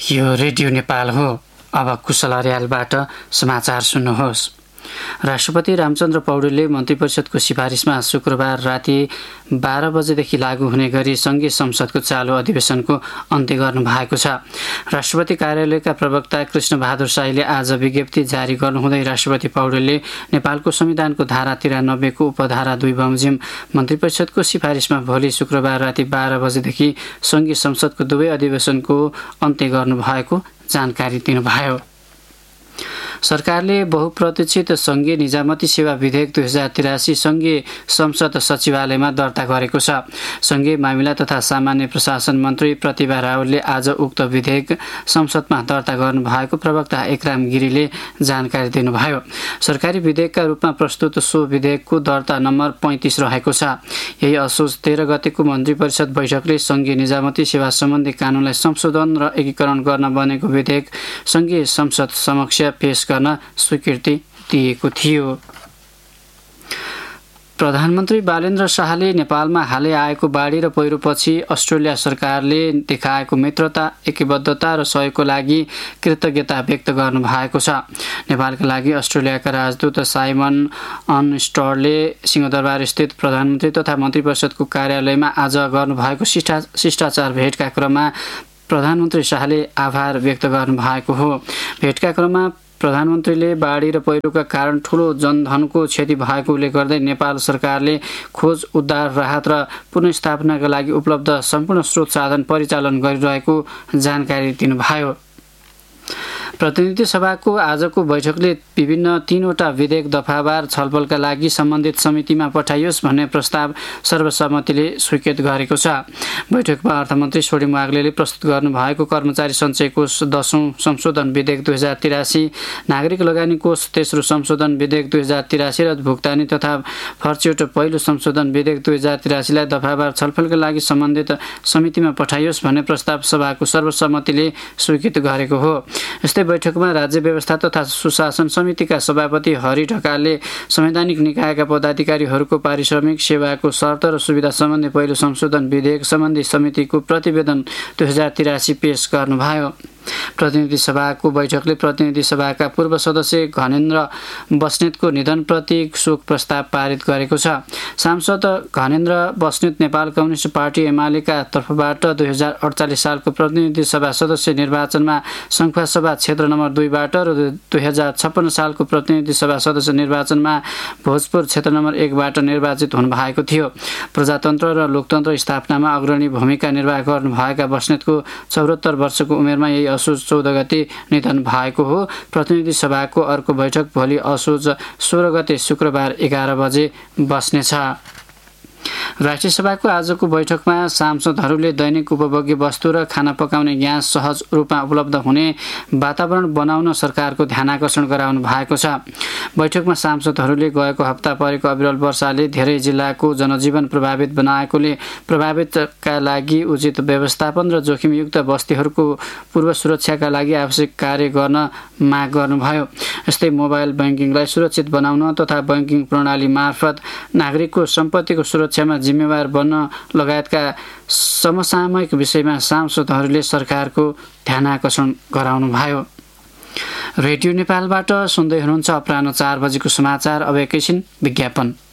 यो रेडियो नेपाल हो। अब कुशल अर्यालबाट समाचार सुन्नुहोस्। राष्ट्रपति रामचन्द्र पौडेलले मन्त्रिपरिषदको सिफारिसमा शुक्रबार राति 12 बजेदेखि लागू हुने गरी सङ्घीय संसदको चालु अधिवेशनको अन्त्य गर्नु भएको छ। राष्ट्रपति कार्यालयका प्रवक्ता कृष्ण बहादुर शाहीले आज विज्ञप्ति जारी गर्नुहुँदै राष्ट्रपति पौडेलले नेपालको संविधानको धारा 93 को उपधारा 2 बमोजिम मन्त्रिपरिषदको सिफारिसमा भोलि शुक्रबार राति 12 बजेदेखि सङ्घीय संसदको दुवै अधिवेशनको अन्त्य गर्नुभएको जानकारी दिनुभयो। सरकारले बहुप्रतीक्षित सङ्घीय निजामती सेवा विधेयक 2083 सङ्घीय संसद सचिवालयमा दर्ता गरेको छ। सङ्घीय मामिला तथा सामान्य प्रशासन मन्त्री प्रतिभा रावलले आज उक्त विधेयक संसदमा दर्ता गर्नुभएको प्रवक्ता एकराम गिरीले जानकारी दिनुभयो। सरकारी विधेयकका रूपमा प्रस्तुत सो विधेयकको दर्ता नम्बर 35 रहेको छ। यही असोज 13 गतेको मन्त्रिपरिषद बैठकले सङ्घीय निजामती सेवा सम्बन्धी कानुनलाई संशोधन र एकीकरण गर्न बनेको विधेयक सङ्घीय संसद समक्ष पेश गर्न स्वीकृति दिएको थियो। प्रधानमन्त्री बालेन्द्र शाहले नेपालमा हालै आएको बाढी र पहिरोपछि अस्ट्रेलिया सरकारले देखाएको मित्रता, एकीबद्धता र सहयोगको लागि कृतज्ञता व्यक्त गर्नु भएको छ। नेपालका लागि अस्ट्रेलियाका राजदूत साइमन अनस्टरले सिंहदरबार स्थित प्रधानमन्त्री तथा मन्त्रिपरिषदको कार्यालयमा आज गर्नुभएको शिष्टाचार भेटका क्रममा प्रधानमन्त्री शाहले आभार व्यक्त गर्नुभएको हो। भेटका क्रममा प्रधानमन्त्रीले बाढी र पहिरोका कारण ठूलो जनधनको क्षति भएको उल्लेख गर्दै नेपाल सरकारले खोज, उद्धार, राहत र पुनर्स्थापनाका लागि उपलब्ध सम्पूर्ण स्रोत साधन परिचालन गरिरहेको जानकारी दिनुभयो। प्रतिनिधि सभाको आजको बैठकले विभिन्न 3वटा विधेयक दफावार छलफलका लागि सम्बन्धित समितिमा पठाइयोस् भन्ने प्रस्ताव सर्वसम्मतिले स्वीकृत गरेको छ। बैठकमा अर्थमन्त्री सोडी माग्लेले प्रस्तुत गर्नुभएको कर्मचारी सञ्चय कोष 10औं संशोधन विधेयक 2083, नागरिक लगानी कोष 3रो संशोधन विधेयक 2083 र भुक्तानी तथा फर्च्योट पहिलो संशोधन विधेयक 2083 लाई दफावार छलफलका लागि सम्बन्धित समितिमा पठाइयोस् भन्ने प्रस्ताव सभाको सर्वसम्मतिले स्वीकृत गरेको हो। यस्तै बैठकमा राज्य व्यवस्था तथा सुशासन समितिका सभापति हरि ढकालले संवैधानिक निकायका पदाधिकारीहरूको पारिश्रमिक, सेवाको शर्त र सुविधा सम्बन्धी पहिलो संशोधन विधेयक सम्बन्धी समितिको प्रतिवेदन 2083 पेश गर्नुभयो। प्रतिनिधि सभाको बैठकले प्रतिनिधि सभाका पूर्व सदस्य घनेन्द्र बस्नेतको निधनप्रति शोक प्रस्ताव पारित गरेको छ। सांसद घनेन्द्र बस्नेत नेपाल कम्युनिस्ट पार्टी एमालेका तर्फबाट 2048 सालको प्रतिनिधि सभा सदस्य निर्वाचनमा सङ्खुवासभा क्षेत्र नम्बर 2 बाट र 2056 सालको प्रतिनिधि सभा सदस्य निर्वाचनमा भोजपुर क्षेत्र नम्बर 1 बाट निर्वाचित हुनुभएको थियो। प्रजातन्त्र र लोकतन्त्र स्थापनामा अग्रणी भूमिका निर्वाह गर्नुभएका बस्नेतको 74 वर्षको उमेरमा यही असोज 14 गते निधन भएको हो। प्रतिनिधि सभाको अर्को बैठक भोलि असोज 16 गते शुक्रबार 11 बजे बस्नेछ। राष्ट्रिय सभाको आजको बैठकमा सांसदहरूले दैनिक उपभोग्य वस्तु र खाना पकाउने ग्यास सहज रूपमा उपलब्ध हुने वातावरण बनाउन सरकारको ध्यानाकर्षण गराउनु भएको छ। बैठकमा सांसदहरूले गएको हप्ता परेको अविरल वर्षाले धेरै जिल्लाको जनजीवन प्रभावित बनाएकोले प्रभावितका लागि उचित व्यवस्थापन र जोखिमयुक्त बस्तीहरूको पूर्व सुरक्षाका लागि आवश्यक कार्य गर्न माग गर्नुभयो। यस्तै मोबाइल बैंकिङलाई सुरक्षित बनाउन तथा बैंकिङ प्रणाली मार्फत नागरिकको सम्पत्तिको सुरक्षामा जिम्मेवार बन्न लगायतका समसामयिक विषयमा सांसदहरूले सरकारको ध्यानाकर्षण गराउनुभयो। रेडियो नेपालबाट सुन्दै हुनुहुन्छ अपराह्न 4 बजेको समाचार। अब एकैछिन विज्ञापन।